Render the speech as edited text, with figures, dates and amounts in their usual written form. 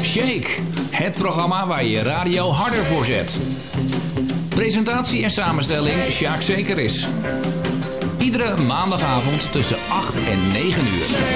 Shake, het programma waar je radio harder voor zet. Presentatie en samenstelling Sjaak Zekeris. Iedere maandagavond tussen 8 en 9 uur.